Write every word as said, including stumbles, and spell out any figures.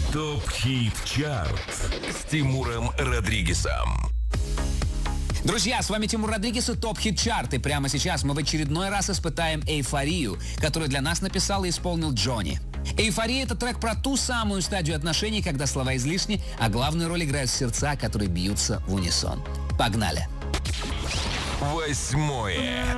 ТОП-хит чарт с Тимуром Родригезом. Друзья, с вами Тимур Родригез и ТОП Хит Чарт. И прямо сейчас мы в очередной раз испытаем эйфорию, которую для нас написал и исполнил Джонни. «Эйфория» — это трек про ту самую стадию отношений, когда слова излишни, а главную роль играют сердца, которые бьются в унисон. Погнали! Восьмое.